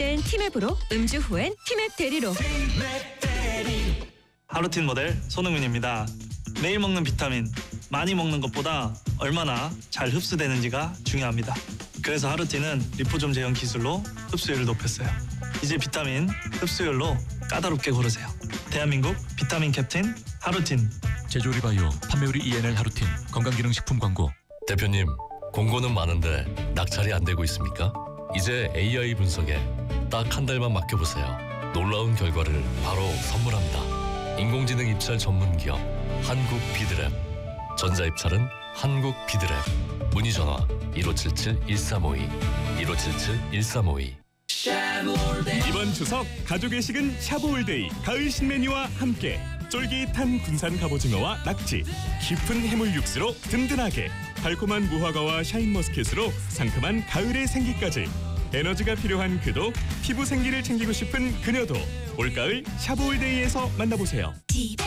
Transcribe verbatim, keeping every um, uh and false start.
후엔 티맵으로, 음주 후엔 티맵 대리로. 하루틴 모델 손흥민입니다. 매일 먹는 비타민, 많이 먹는 것보다 얼마나 잘 흡수되는지가 중요합니다. 그래서 하루틴은 리포좀 제형 기술로 흡수율을 높였어요. 이제 비타민 흡수율로 까다롭게 고르세요. 대한민국 비타민 캡틴 하루틴. 제조리 바이오, 판매율이 이엔엘 하루틴, 건강기능식품 광고. 대표님, 공고는 많은데 낙찰이 안 되고 있습니까? 이제 에이아이 분석에 딱 한 달만 맡겨보세요. 놀라운 결과를 바로 선물합니다. 인공지능 입찰 전문기업 한국 비드랩. 전자입찰은 한국 비드랩. 문의전화 일오칠칠 일삼오이 일오칠칠 일삼오이. 이번 추석 가족의 식은 샤브올데이 가을 신메뉴와 함께 쫄깃한 군산 갑오징어와 낙지, 깊은 해물 육수로 든든하게, 달콤한 무화과와 샤인머스켓으로 상큼한 가을의 생기까지. 에너지가 필요한 그도, 피부 생기를 챙기고 싶은 그녀도 올가을 샤브올데이에서 만나보세요. 집에